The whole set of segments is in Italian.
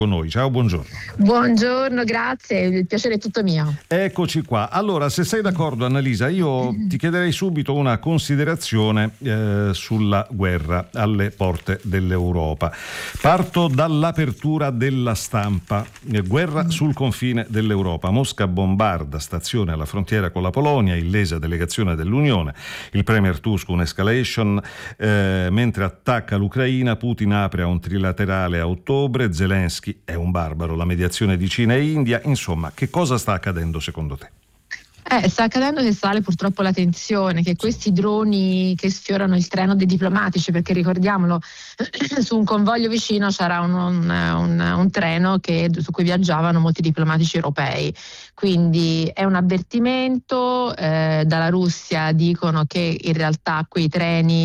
con noi. Ciao, buongiorno. Buongiorno, grazie, il piacere è tutto mio. Eccoci qua. Allora, se sei d'accordo, Annalisa, io ti chiederei subito una considerazione sulla guerra alle porte dell'Europa. Parto dall'apertura della stampa. Guerra sul confine dell'Europa. Mosca bombarda stazione alla frontiera con la Polonia, illesa delegazione dell'Unione. Il premier Tusk un'escalation, mentre attacca l'Ucraina. Putin apre a un trilaterale a ottobre. Zelensky è un barbaro, la mediazione di Cina e India. Insomma, che cosa sta accadendo secondo te? Sta accadendo che sale purtroppo la tensione, che questi droni che sfiorano il treno dei diplomatici, perché ricordiamolo, su un convoglio vicino c'era un treno su cui viaggiavano molti diplomatici europei, quindi è un avvertimento. Dalla Russia dicono che in realtà quei treni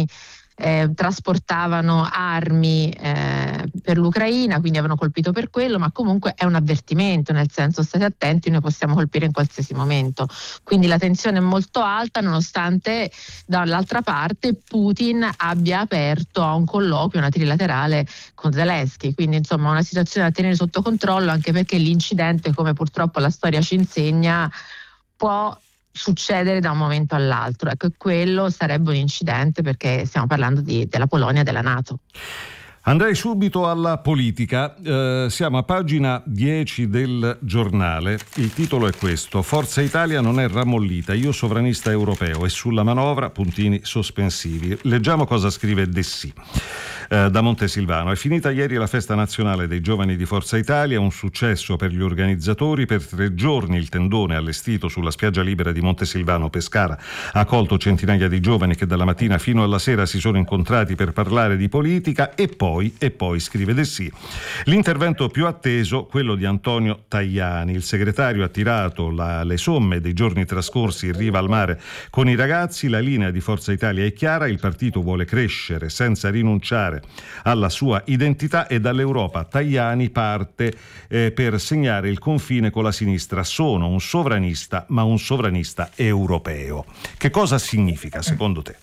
trasportavano armi per l'Ucraina, quindi avevano colpito per quello, ma comunque è un avvertimento, nel senso state attenti, noi possiamo colpire in qualsiasi momento. Quindi la tensione è molto alta, nonostante dall'altra parte Putin abbia aperto a un colloquio, una trilaterale con Zelensky, quindi insomma una situazione da tenere sotto controllo, anche perché l'incidente, come purtroppo la storia ci insegna, può succedere da un momento all'altro. Ecco, quello sarebbe un incidente, perché stiamo parlando della Polonia e della NATO. Andrei subito alla politica. Siamo a pagina 10 del giornale. Il titolo è questo: Forza Italia non è rammollita, io sovranista europeo, e sulla manovra puntini sospensivi. Leggiamo cosa scrive Dessì da Montesilvano. È finita ieri la festa nazionale dei giovani di Forza Italia, un successo per gli organizzatori. Per 3 giorni il tendone allestito sulla spiaggia libera di Montesilvano Pescara ha accolto centinaia di giovani che dalla mattina fino alla sera si sono incontrati per parlare di politica. E poi scrive Dessì, l'intervento più atteso, quello di Antonio Tajani. Il segretario ha tirato le somme dei giorni trascorsi in riva al mare con i ragazzi. La linea di Forza Italia è chiara: il partito vuole crescere senza rinunciare alla sua identità, e dall'Europa Tajani parte per segnare il confine con la sinistra. Sono un sovranista, ma un sovranista europeo. Che cosa significa secondo te?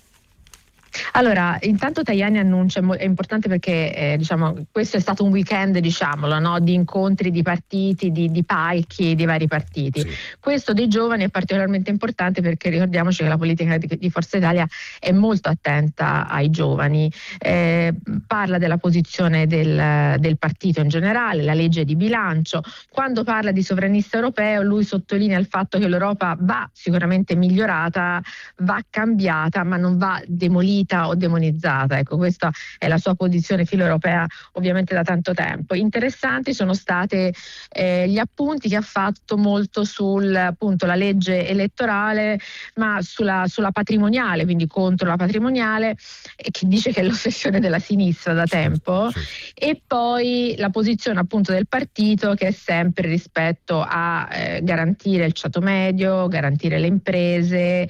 Allora, intanto Tajani annuncia, è importante perché questo è stato un weekend, diciamolo, no? Di incontri di partiti, di palchi dei vari partiti. Sì. Questo dei giovani è particolarmente importante, perché ricordiamoci che la politica di Forza Italia è molto attenta ai giovani. Parla della posizione del partito in generale, la legge di bilancio. Quando parla di sovranista europeo, lui sottolinea il fatto che l'Europa va sicuramente migliorata, va cambiata, ma non va demolita o demonizzata. Ecco, questa è la sua posizione filoeuropea ovviamente da tanto tempo. Interessanti sono state gli appunti che ha fatto molto sul appunto la legge elettorale, ma sulla patrimoniale, quindi contro la patrimoniale, che dice che è l'ossessione della sinistra da tempo. Sì. E poi la posizione appunto del partito, che è sempre rispetto a garantire il ceto medio, garantire le imprese,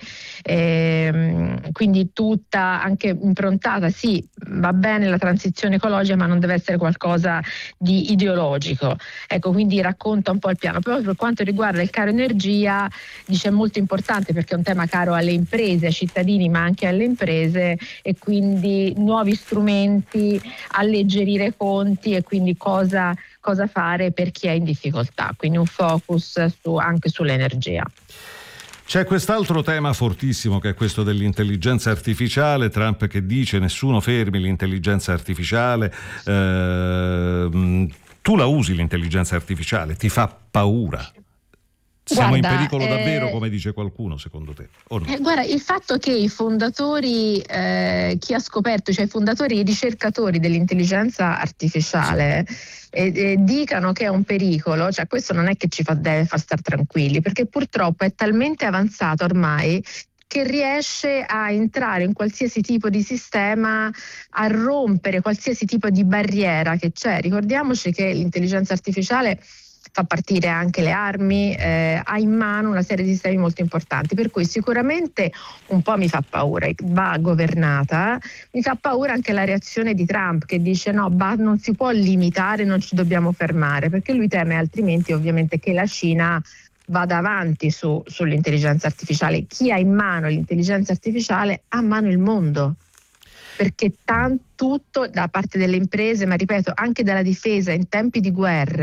quindi tutta anche improntata, sì, va bene la transizione ecologica, ma non deve essere qualcosa di ideologico. Ecco, quindi racconta un po' il piano. Però per quanto riguarda il caro energia, dice è molto importante, perché è un tema caro alle imprese, ai cittadini, ma anche alle imprese, e quindi nuovi strumenti, alleggerire conti, e quindi cosa fare per chi è in difficoltà. Quindi un focus anche sull'energia. C'è quest'altro tema fortissimo, che è questo dell'intelligenza artificiale. Trump che dice nessuno fermi l'intelligenza artificiale. Tu la usi l'intelligenza artificiale? Ti fa paura? Siamo in pericolo davvero, come dice qualcuno, secondo te? O no? Guarda, il fatto che i fondatori, chi ha scoperto, cioè i fondatori, i ricercatori dell'intelligenza artificiale, dicano che è un pericolo, cioè questo non è che deve far stare tranquilli, perché purtroppo è talmente avanzato ormai che riesce a entrare in qualsiasi tipo di sistema, a rompere qualsiasi tipo di barriera che c'è. Ricordiamoci che l'intelligenza artificiale fa partire anche le armi, ha in mano una serie di sistemi molto importanti, per cui sicuramente un po' mi fa paura, va governata. Mi fa paura anche la reazione di Trump, che dice no, non si può limitare, non ci dobbiamo fermare, perché lui teme altrimenti ovviamente che la Cina vada avanti sull'intelligenza artificiale. Chi ha in mano l'intelligenza artificiale ha in mano il mondo, perché tutto da parte delle imprese, ma ripeto anche dalla difesa in tempi di guerra